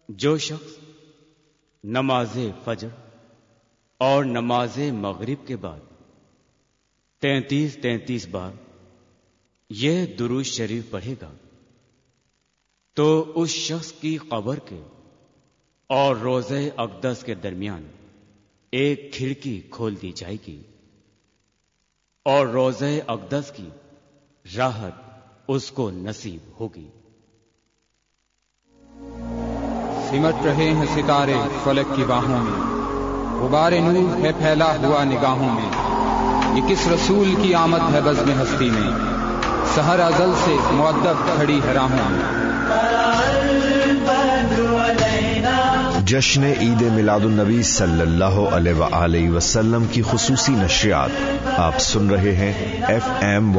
जो शख्स नमाज फजर और नमाज मगरिब के बाद 33 बार यह दुरूद शरीफ पढ़ेगा तो उस शख्स की कब्र के और रोज़े अक़दस के दरमियान एक खिड़की खोल दी जाएगी और रोज़े अक़दस की राहत उसको नसीब होगी। सिमट रहे हैं सितारे फलक की बाहों में, गुबारे नूर है फैला हुआ निगाहों में। ये किस रसूल की आमद है बज़्म हस्ती में, सहर अज़ल से मुअद्दब खड़ी है राहों में। जश्न ईद मिलादुन्नबी सल्लल्लाहु अलैहि वसल्लम की खुसूसी नशरियात आप सुन रहे हैं FM